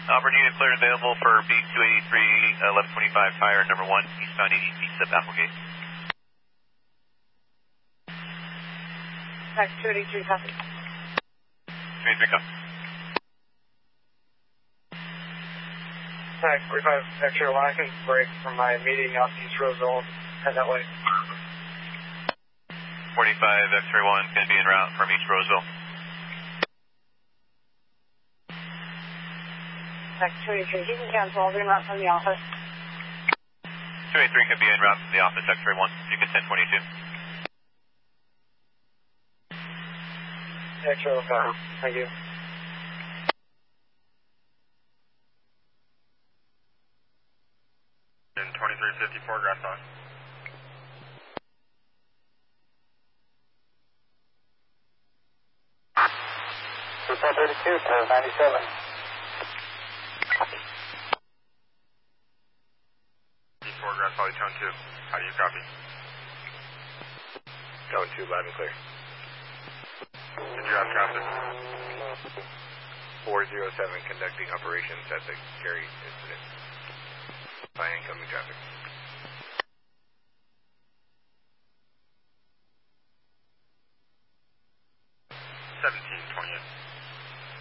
Auburn unit clear available for B283, 1125 tire number 1, eastbound 80 feet up Applegate. Tax 283, copy. 283, come. Tax 45, X-ray 1, I can break from my meeting off East Roseville, head that way. 45, X-ray 1, going to be en route from East Roseville. Tax 283, you can cancel, I'll be en route from the office. 283 could be en route from the office, X-ray 1, you can 1022. X-ray 1, thank you. In 2354, grass on. Report 32 to 97. D4, grass valley, tone 2. How do you copy? Tone 2, loud and clear. Did you have traffic? 407, conducting operations at the Cary incident. By incoming traffic. 1728.